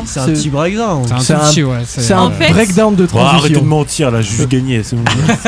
non. C'est un petit breakdown. C'est un tout petit, ouais. C'est un En fait- breakdown de transition. Arrêtez de mentir là, j'ai juste gagné. C'est bon.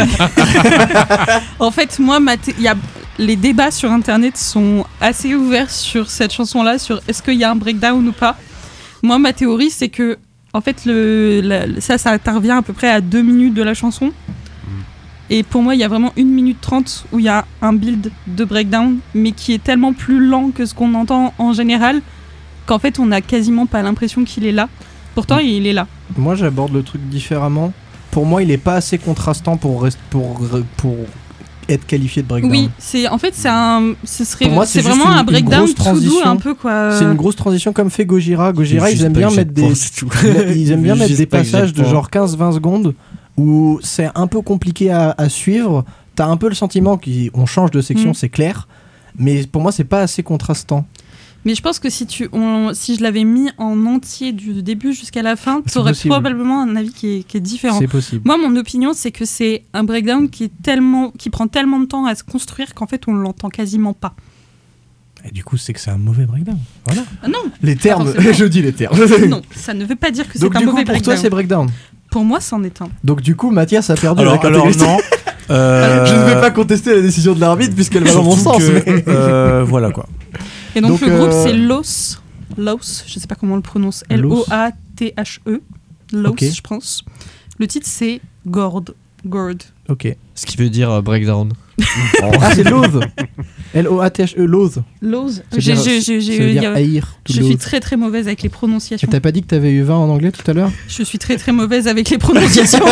En fait, moi, les débats sur internet sont assez ouverts sur cette chanson-là, sur est-ce qu'il y a un breakdown ou pas. Moi, ma théorie, c'est que, en fait, ça intervient à peu près à 2 minutes de la chanson. Et pour moi, il y a vraiment 1 minute 30 où il y a un build de breakdown, mais qui est tellement plus lent que ce qu'on entend en général, qu'en fait, on n'a quasiment pas l'impression qu'il est là. Pourtant, il est là. Moi, j'aborde le truc différemment. Pour moi, il est pas assez contrastant pour être qualifié de breakdown. Oui, c'est Pour moi, c'est vraiment juste un une breakdown grosse tout doux, transition. un peu quoi. C'est une grosse transition comme fait Gojira. Gojira, J'ai ils aiment juste bien pas mettre que j'ai de points, c'est tout. ils aiment bien mettre Juste des pas que j'ai de passages de points. genre 15-20 secondes où c'est un peu compliqué à suivre. T'as un peu le sentiment qu'on change de section, c'est clair. Mais pour moi, c'est pas assez contrastant. Mais je pense que si je l'avais mis en entier du début jusqu'à la fin, C'est t'aurais possible. probablement un avis qui est différent. C'est possible. Moi, mon opinion, c'est que c'est un breakdown qui prend tellement de temps à se construire qu'en fait, on l'entend quasiment pas. Et du coup, c'est que c'est un mauvais breakdown. Voilà. Ah non, Les termes, forcément. je dis les termes. non, ça ne veut pas dire que c'est Donc un du coup, mauvais pour breakdown. toi, c'est breakdown. Pour moi, c'en est un. Donc du coup, Mathias a perdu Alors avec intégrité. non. Je ne vais pas contester la décision de l'arbitre puisqu'elle va dans mon surtout sens. que, mais- voilà quoi. Et donc, Donc, le groupe, c'est Los, je sais pas comment on le prononce, L-O-A-T-H-E, Los, Ok. je pense. Le titre, c'est Gord. Ok. Ce qui veut dire breakdown. Ah, c'est Loathe. L-O-A-T-H-E, Loathe. Loz. Ça veut dire- ça veut dire haïr. to Je suis loathe. très très mauvaise avec les Et prononciations. t'as pas dit que t'avais eu 20 en anglais tout à l'heure? Je suis très très mauvaise avec les prononciations.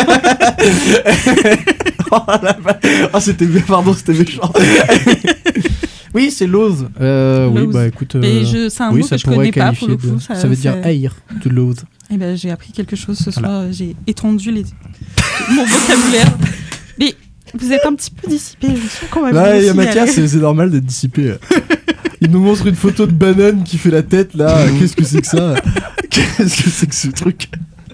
Ah, c'était pardon, c'était méchant. Oui, c'est Loathe. Oui, Loathe. bah écoute. Mais c'est un oui, mot ça que je pourrait connais pas pour qualifier le coup. de- Ça veut dire haïr, to loathe. Eh ben, j'ai appris quelque chose ce Voilà. soir. J'ai étendu mon vocabulaire. Mais vous êtes un petit peu dissipé, je sens quand même. Là, vous il y a signaler. Mathias, c'est normal d'être dissipé. Il nous montre une photo de banane qui fait la tête là. Qu'est-ce que c'est que ça? Qu'est-ce que c'est que ce truc?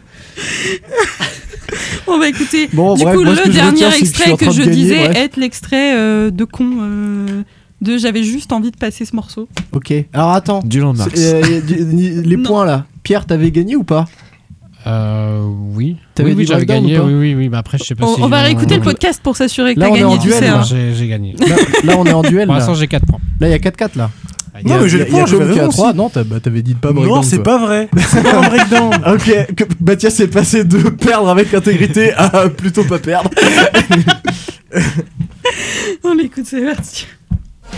Bon bah écoutez, Bon, du bref, coup moi, ce que le je dernier retiens, c'est que je suis extrait en train que de je gagner, disais bref. être l'extrait de con de j'avais juste envie de passer ce morceau. Ok. Alors attends. Du landmark. Les Non. points là. Pierre, t'avais gagné ou pas? Oui. T'avais dit j'avais breakdown gagné. ou pas Oui. Mais après, je sais pas si. On va réécouter le podcast pour s'assurer que Là, t'as on est gagné, en tu duel, sais. là. hein. J'ai gagné. Là, on est en duel. Pour Là, l'instant, j'ai 4 points. il y a 4-4 là. Non, mais j'ai le point, je j'avais qui a raison 3. aussi. Non, t'avais dit de pas breakdown. Non, c'est toi. pas vrai. C'est pas un breakdown. Ok, que Mathias est passé de perdre avec intégrité à plutôt pas perdre. On l'écoute, c'est parti.